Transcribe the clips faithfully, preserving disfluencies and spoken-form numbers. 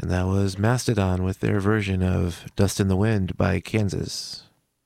And that was Mastodon with their version of Dust in the Wind by Kansas.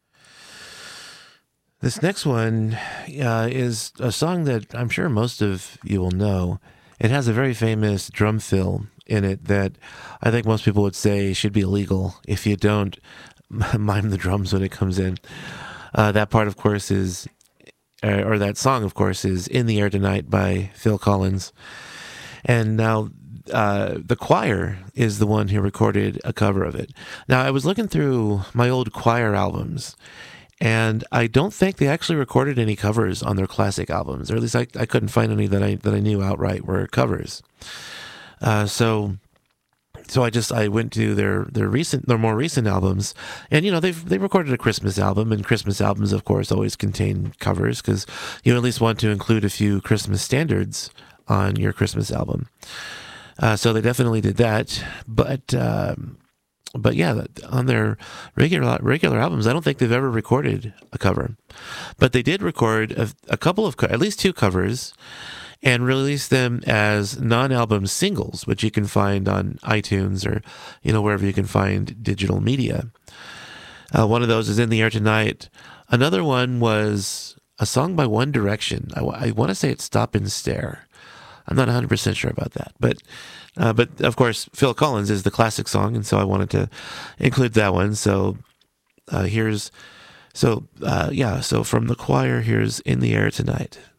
This next one uh, is a song that I'm sure most of you will know. It has a very famous drum fill in it that I think most people would say should be illegal if you don't mime the drums when it comes in. Uh, that part, of course, is, uh, or that song, of course, is In the Air Tonight by Phil Collins. And now uh, the choir is the one who recorded a cover of it. Now, I was looking through my old choir albums, and I don't think they actually recorded any covers on their classic albums, or at least I, I couldn't find any that I that I knew outright were covers. Uh, so, so I just I went to their their recent their more recent albums, and you know they've they recorded a Christmas album, and Christmas albums, of course, always contain covers because you at least want to include a few Christmas standards on your Christmas album. Uh, so they definitely did that, but. Um, But yeah, on their regular regular albums, I don't think they've ever recorded a cover. But they did record a, a couple of, at least two covers, and release them as non-album singles, which you can find on iTunes or, you know, wherever you can find digital media. Uh, one of those is In the Air Tonight. Another one was a song by One Direction. I, I want to say it's Stop and Stare. I'm not one hundred percent sure about that, but uh, but of course Phil Collins is the classic song, and so I wanted to include that one. So uh, here's so uh, yeah, so from the choir, here's In the Air Tonight.